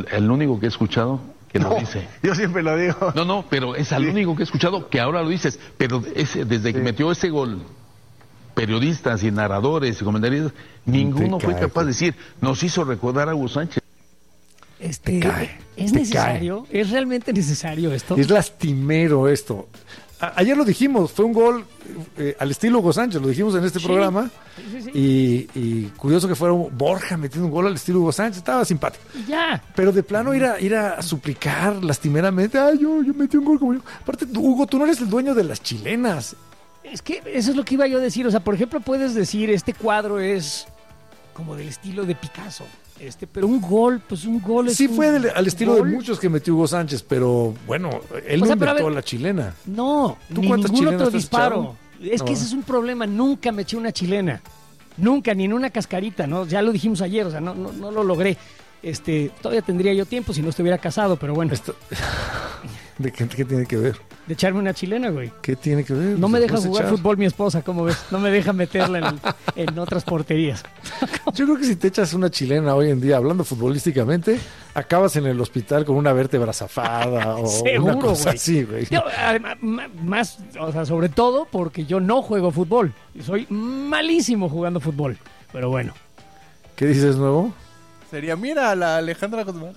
el único que he escuchado que lo dice. Yo siempre lo digo. No, pero es el único que he escuchado que ahora lo dices. Pero desde que metió ese gol, periodistas y narradores y comentaristas, ninguno fue capaz de decir, nos hizo recordar a Hugo Sánchez. ¿Es necesario? ¿Es realmente necesario esto? Es lastimero esto. Ayer lo dijimos, fue un gol al estilo Hugo Sánchez, lo dijimos en este programa. Sí. Y curioso que fuera Borja metiendo un gol al estilo Hugo Sánchez, estaba simpático. Ya. Pero de plano ir a suplicar lastimeramente, yo metí un gol como yo. Aparte, Hugo, tú no eres el dueño de las chilenas. Es que eso es lo que iba yo a decir. O sea, por ejemplo, puedes decir, este cuadro es como del estilo de Picasso. Pero un gol es sí, fue al estilo de muchos que metió Hugo Sánchez, pero bueno, él no inventó la chilena. No, ¿tú cuántas ningún chilenas otro disparo. Es que ese es un problema, nunca me eché una chilena. Nunca, ni en una cascarita, ¿no? Ya lo dijimos ayer, o sea, no lo logré. Todavía tendría yo tiempo si no estuviera casado, pero bueno. ¿De qué tiene que ver? De echarme una chilena, güey. ¿Qué tiene que ver? No me deja jugar fútbol mi esposa, ¿cómo ves? No me deja meterla en otras porterías. Yo creo que si te echas una chilena hoy en día, hablando futbolísticamente, acabas en el hospital con una vértebra zafada o seguro, una cosa güey. así, güey. Más, o sea, sobre todo porque yo no juego fútbol. Soy malísimo jugando fútbol. Pero bueno. ¿Qué dices nuevo? Sería, mira, la Alejandra Guzmán.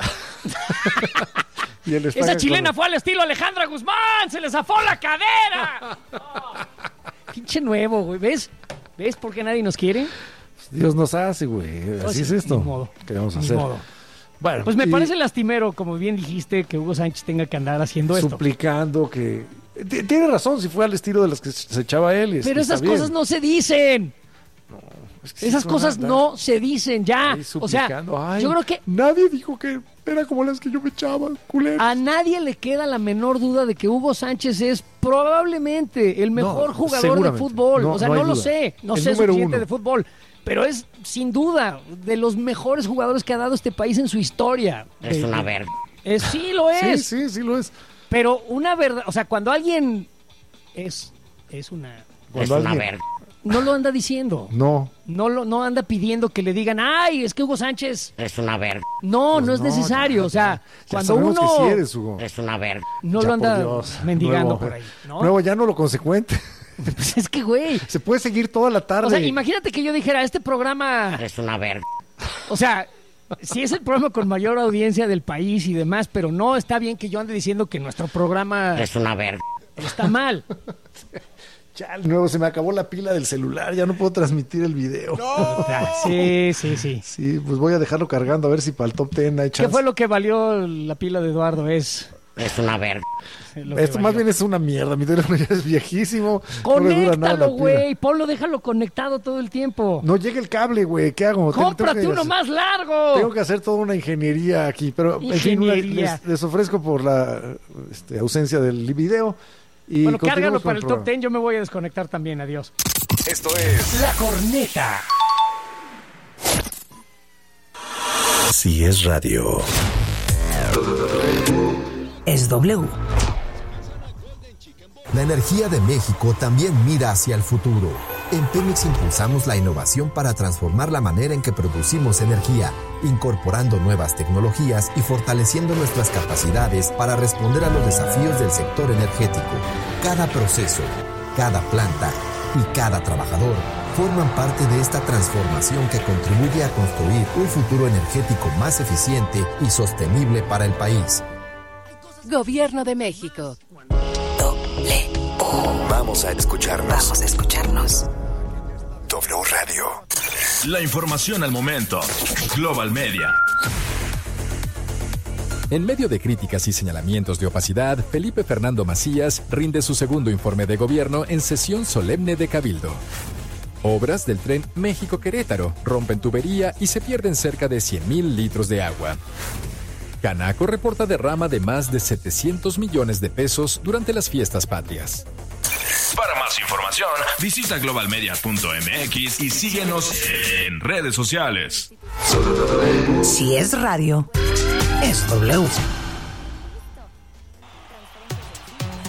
Esa chilena fue al estilo Alejandra Guzmán, se le zafó la cadera. Pinche nuevo, güey. ¿Ves por qué nadie nos quiere? Dios nos hace, güey. Así es esto. Ni modo. ¿Qué vamos a hacer? Modo. Bueno, pues me parece lastimero, como bien dijiste, que Hugo Sánchez tenga que andar haciendo esto. Suplicando que... Tiene razón, si fue al estilo de las que se echaba él. Pero esas cosas no se dicen. Es que esas cosas no se dicen ya. O sea, yo creo que nadie dijo que era como las que yo me echaba, culeros. A nadie le queda la menor duda de que Hugo Sánchez es probablemente el mejor jugador de fútbol. O sea, no lo sé, no sé suficiente de fútbol, pero es sin duda de los mejores jugadores que ha dado este país en su historia. Es una verga. Sí lo es. Sí lo es. Pero una verdad, o sea, cuando alguien es una verga. No lo anda diciendo. No anda pidiendo que le digan, ay, es que Hugo Sánchez es una verga. No es necesario. O sea, cuando uno que sí eres, Hugo. Es una verga. No ya lo anda mendigando por ahí. Nuevo, ya no lo consecuente. Pues es que, güey. Se puede seguir toda la tarde. O sea, imagínate que yo dijera, este programa es una verga. O sea, sí es el programa con mayor audiencia del país y demás, pero no está bien que yo ande diciendo que nuestro programa es una verga. Está mal. Ya, nuevo, se me acabó la pila del celular, ya no puedo transmitir el video. ¡No! Sí. Sí, pues voy a dejarlo cargando a ver si para el top 10 hay chance. ¿Qué fue lo que valió la pila de Eduardo? Es una verga. Esto más bien es una mierda, mi teléfono ya es viejísimo. Conéctalo, güey, Polo, déjalo conectado todo el tiempo. No llega el cable, güey, ¿qué hago? ¡Cómprate uno más largo! Tengo que hacer toda una ingeniería aquí, pero en fin, les ofrezco por la ausencia del video. Y bueno, cárgalo para el top 10, yo me voy a desconectar también, adiós. Esto es La Corneta. Si es radio. Es W. La energía de México también mira hacia el futuro. En Pemex impulsamos la innovación para transformar la manera en que producimos energía, incorporando nuevas tecnologías y fortaleciendo nuestras capacidades para responder a los desafíos del sector energético. Cada proceso, cada planta y cada trabajador forman parte de esta transformación que contribuye a construir un futuro energético más eficiente y sostenible para el país. Gobierno de México. Vamos a escucharnos. W Radio. La información al momento. Global Media. En medio de críticas y señalamientos de opacidad, Felipe Fernando Macías rinde su segundo informe de gobierno en sesión solemne de Cabildo. Obras del tren México-Querétaro rompen tubería y se pierden cerca de 100,000 litros de agua. Canaco reporta derrama de más de 700 millones de pesos durante las fiestas patrias. Para más información, visita globalmedia.mx y síguenos en redes sociales. Si es radio, es W.